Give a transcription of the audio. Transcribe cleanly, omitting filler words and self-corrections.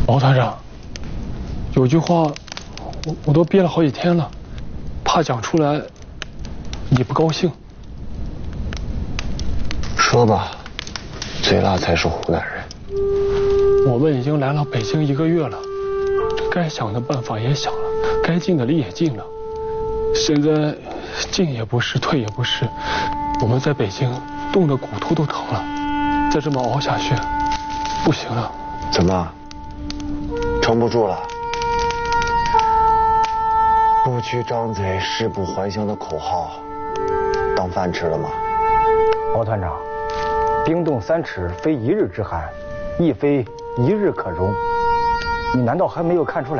毛团长，有句话我都憋了好几天了，怕讲出来你不高兴。 说吧，嘴辣才是湖南人。 我们已经来了北京1个月了，该想的办法也想了，该尽的力也尽了，现在进也不是，退也不是，我们在北京冻得骨头都疼了，再这么熬下去，不行了。 怎么，撑不住了？不屈张嘴，誓不还乡的口号，当饭吃了吗？ 毛团长，冰冻3尺非一日之寒，亦非一日可容。你难道还没有看出来？